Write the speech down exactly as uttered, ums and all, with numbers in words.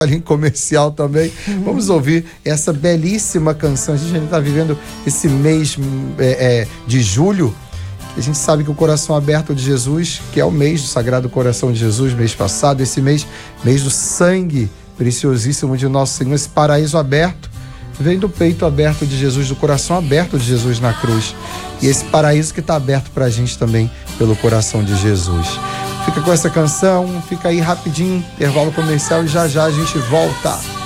em comercial também. Uhum. Vamos ouvir essa belíssima canção. A gente ainda está vivendo esse mês é, é, de julho. A gente sabe que o Coração Aberto de Jesus, que é o mês do Sagrado Coração de Jesus, mês passado, esse mês, mês do sangue preciosíssimo de Nosso Senhor, esse paraíso aberto, vem do peito aberto de Jesus, do coração aberto de Jesus na cruz. E esse paraíso que está aberto para a gente também pelo coração de Jesus. Fica com essa canção, fica aí rapidinho, intervalo comercial e já já a gente volta.